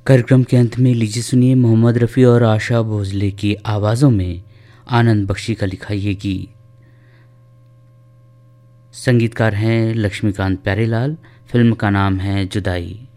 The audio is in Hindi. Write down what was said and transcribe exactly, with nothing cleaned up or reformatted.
कार्यक्रम के अंत में लीजिए सुनिए मोहम्मद रफ़ी और आशा भोसले की आवाज़ों में आनंद बख्शी का लिखा ये गीत। संगीतकार हैं लक्ष्मीकांत प्यारेलाल। फिल्म का नाम है जुदाई।